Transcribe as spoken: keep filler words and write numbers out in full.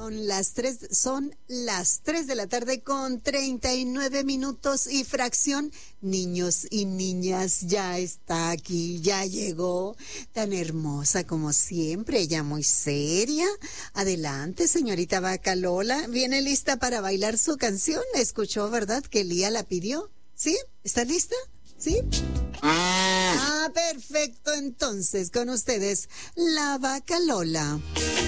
Son las tres, son las tres de la tarde con treinta y nueve minutos y fracción. Niños y niñas, ya está aquí, ya llegó, tan hermosa como siempre, ella muy seria. Adelante, señorita Vaca Lola, ¿viene lista para bailar su canción? ¿La escuchó, verdad, que Lía la pidió? ¿Sí? ¿Está lista? ¿Sí? Ah, perfecto, entonces, con ustedes, la Vaca Lola.